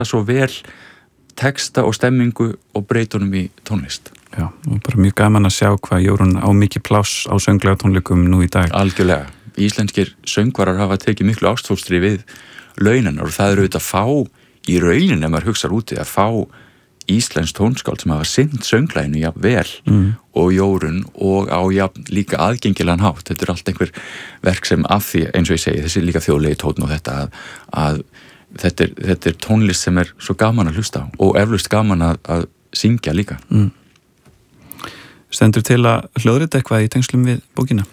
svo vel texta og stemmingu og breytunum í tónlist. Já, og bara mjög gaman að sjá hvað Jórunn á mikið pláss á sönglega tónleikum nú í dag. Algjörlega. Íslenskir söngvarar hafa tekið miklu ástfóstri við launanar og það auðvitað að fá í raunin ef maður hugsar úti að fá íslensk tónskáld sem hafa sinnt sönglæginu jafn vel og Jórunn og á jafn líka aðgengilegan hátt. Þetta er allt einhver verk sem af því, eins og ég segi, þessi líka þjóðlegi tónn og þetta að þetta er tónlist sem er svo gaman að hlusta á og eflaust gaman að syngja líka. Stendur til að hljóðrita eitthvað í tengslum við bókina?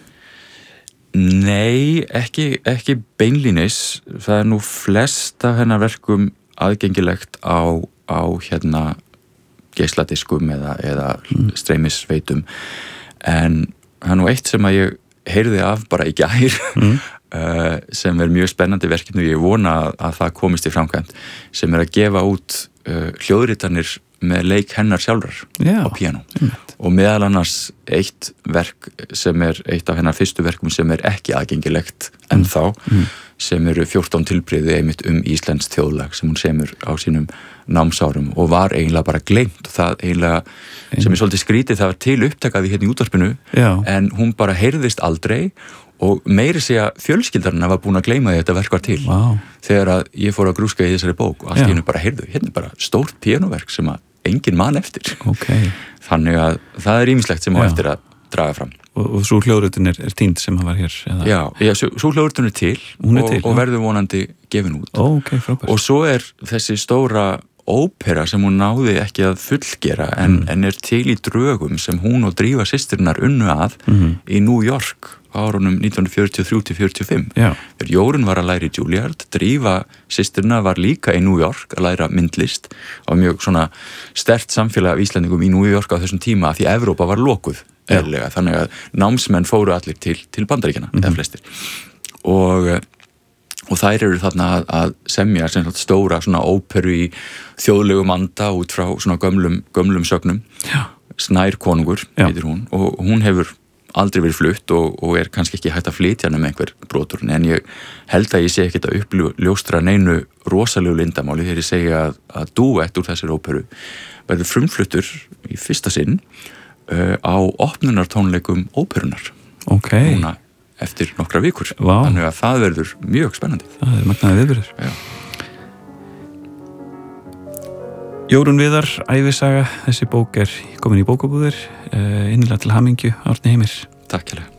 Nei, ekki beinlínis. Það er nú flest af hennar verkum aðgengilegt á geisladiskum eða streymisveitum, en það er nú eitt sem að ég heyrði af bara í gær sem er mjög spennandi verkefni og ég vona að það komist í framkvæmd, sem er að gefa út hljóðritanir með leik hennar sjálfrar á píanó og meðal annars eitt verk sem er eitt af hennar fyrstu verkum sem er ekki aðgengilegt ennþá, sem eru 14 tilbrigði einmitt íslenskt þjóðlag sem hún semur á sínum námsárum og var eiginlega bara gleymt og það eiginlega sem er svolítið skrítið, það var til upptakaði hérna í útvarpinu en hún bara heyrðist aldrei og meiri segja fjölskyldarna var búin að gleyma því að þetta verk var til þegar að ég fór að grúska í þessari bók og allt í hennu bara heyrðu, hérna er bara stórt píanóverk sem að engin man eftir. Þannig að það er ýmislegt sem á eftir að draga fram. Og svo hljóðritun er týnd sem hann var hér? Já, svo hljóðritun er til og verður vonandi gefin út. Frábært. Og svo er þessi stóra ópera sem hún náði ekki að fullgera en er til í drögum sem hún og Drífa systurnar unnu að í New York árunum 1943-45. Þegar Jórunn var að læra í Juilliard, Drífa systurna var líka í New York að læra myndlist og mjög svona sterkt samfélag af Íslendingum í New York á þessum tíma af því að Evrópa var lokuð eðlilega, þannig að námsmenn fóru allir til Bandaríkjanna, eða flestir. Og þær eru þarna að semja sem stóra svona óperu í þjóðlegum anda út frá svona gömlum sögnum. Snær konungur heitir hún og hún hefur aldrei verið flutt og er kannski ekki hægt að flytja hana með einhver brotur, en ég held að ég sé ekkert að uppljóstra neinu rosalegu lindamáli þegar ég segja að dúett úr þessari óperu verður frumfluttur í fyrsta sinn á opnunartónleikum óperunar. Núna eftir nokkra vikur. Þannig að það verður mjög spennandi. Það er magnaði viðburður. Jórunn Viðar, ævisaga, þessi bók er komin í bókabúðir. Innilega til hamingju, Árni Heimir. Takk hérlega.